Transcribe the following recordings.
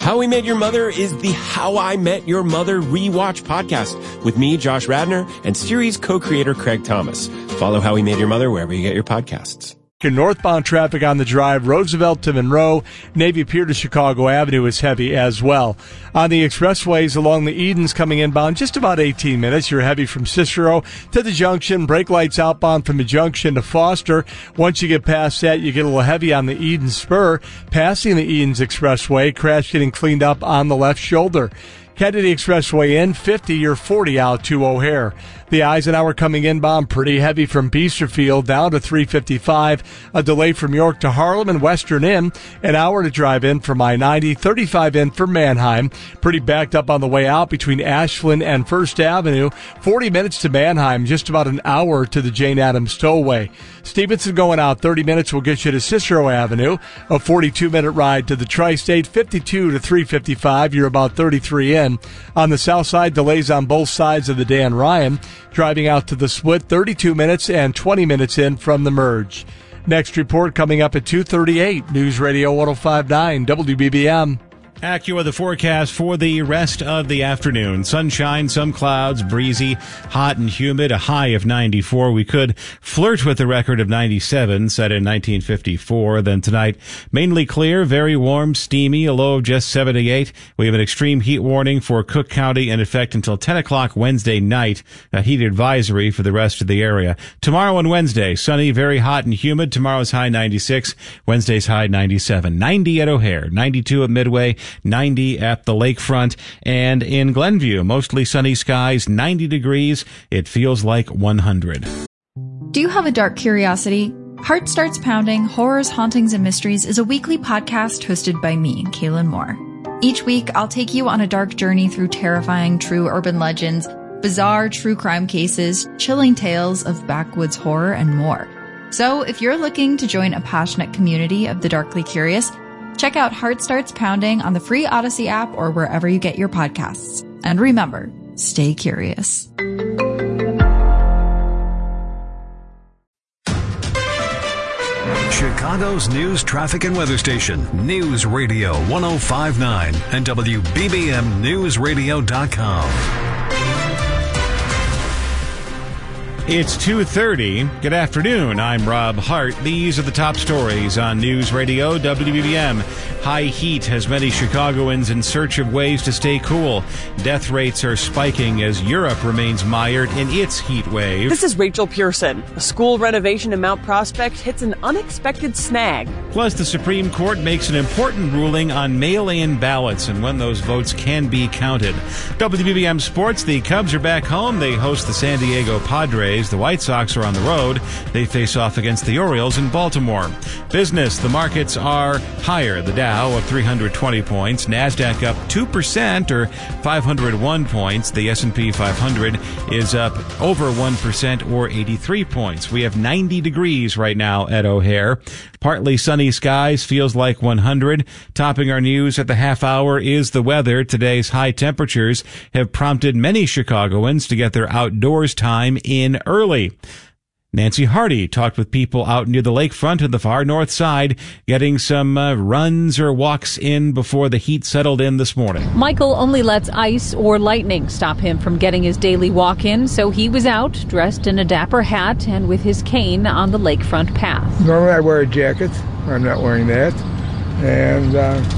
How We Met Your Mother is the How I Met Your Mother Rewatch podcast with me, Josh Radnor, and series co-creator Craig Thomas. Follow How We Met Your Mother wherever you get your podcasts. Northbound traffic on the drive, Roosevelt to Monroe, Navy Pier to Chicago Avenue is heavy as well. On the expressways along the Edens coming inbound, just about 18 minutes. You're heavy from Cicero to the junction, brake lights outbound from the junction to Foster. Once you get past that, you get a little heavy on the Edens spur. Passing the Edens Expressway, crash getting cleaned up on the left shoulder. Kennedy Expressway in, 50, you're 40 out to O'Hare. The Eisenhower coming inbound pretty heavy from Biesterfield down to 355. A delay from York to Harlem and Western in. An hour to drive in from I-90, 35 in for Manheim. Pretty backed up on the way out between Ashland and First Avenue. 40 minutes to Manheim, just about an hour to the Jane Addams Tollway. Stevenson going out 30 minutes will get you to Cicero Avenue. A 42-minute ride to the Tri-State, 52 to 355. You're about 33 in. On the south side, delays on both sides of the Dan Ryan. Driving out to the split, 32 minutes and 20 minutes in from the merge. Next report coming up at 2:38. News Radio 105.9 WBBM. Acura, the forecast for the rest of the afternoon. Sunshine, some clouds, breezy, hot and humid, a high of 94. We could flirt with the record of 97 set in 1954. Then tonight, mainly clear, very warm, steamy, a low of just 78. We have an extreme heat warning for Cook County in effect until 10 o'clock Wednesday night. A heat advisory for the rest of the area. Tomorrow and Wednesday, sunny, very hot and humid. Tomorrow's high 96, Wednesday's high 97. 90 at O'Hare, 92 at Midway, 90 at the lakefront, and in Glenview, mostly sunny skies, 90 degrees. It feels like 100. Do you have a dark curiosity? Heart Starts Pounding, Horrors, Hauntings, and Mysteries is a weekly podcast hosted by me, Kaylin Moore. Each week, I'll take you on a dark journey through terrifying true urban legends, bizarre true crime cases, chilling tales of backwoods horror, and more. So if you're looking to join a passionate community of the darkly curious, check out Heart Starts Pounding on the free Odyssey app or wherever you get your podcasts. And remember, stay curious. Chicago's news, traffic, and weather station, News Radio 105.9 and WBBMNewsRadio.com. It's 2:30. Good afternoon. I'm Rob Hart. These are the top stories on News Radio WBBM. High heat has many Chicagoans in search of ways to stay cool. Death rates are spiking as Europe remains mired in its heat wave. This is Rachel Pearson. A school renovation in Mount Prospect hits an unexpected snag. Plus, the Supreme Court makes an important ruling on mail-in ballots and when those votes can be counted. WBBM Sports, the Cubs are back home. They host the San Diego Padres. The White Sox are on the road. They face off against the Orioles in Baltimore. Business, the markets are higher. The Dow up 320 points. NASDAQ up 2% or 501 points. The S&P 500 is up over 1% or 83 points. We have 90 degrees right now at O'Hare. Partly sunny skies, feels like 100. Topping our news at the half hour is the weather. Today's high temperatures have prompted many Chicagoans to get their outdoors time in early. Nancy Hardy talked with people out near the lakefront of the far north side, getting some runs or walks in before the heat settled in this morning. Michael only lets ice or lightning stop him from getting his daily walk in, so he was out, dressed in a dapper hat and with his cane on the lakefront path. Normally I wear a jacket. I'm not wearing that. And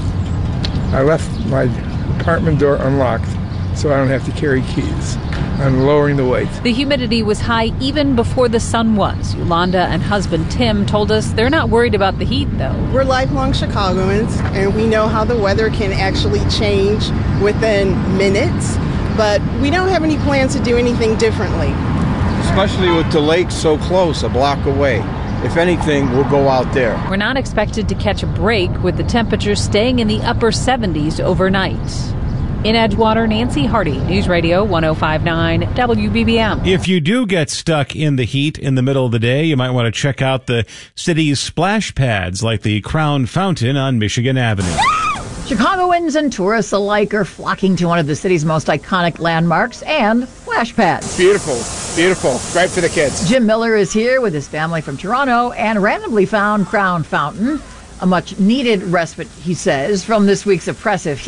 I left my apartment door unlocked, so I don't have to carry keys. I'm lowering the weight. The humidity was high even before the sun was. Yolanda and husband Tim told us they're not worried about the heat, though. We're lifelong Chicagoans, and we know how the weather can actually change within minutes, but we don't have any plans to do anything differently. Especially with the lake so close, a block away. If anything, we'll go out there. We're not expected to catch a break, with the temperatures staying in the upper 70s overnight. In Edgewater, Nancy Hardy, News Radio 105.9 WBBM. If you do get stuck in the heat in the middle of the day, you might want to check out the city's splash pads like the Crown Fountain on Michigan Avenue. Chicagoans and tourists alike are flocking to one of the city's most iconic landmarks and splash pads. Beautiful, beautiful. Great for the kids. Jim Miller is here with his family from Toronto and randomly found Crown Fountain. A much-needed respite, he says, from this week's oppressive heat.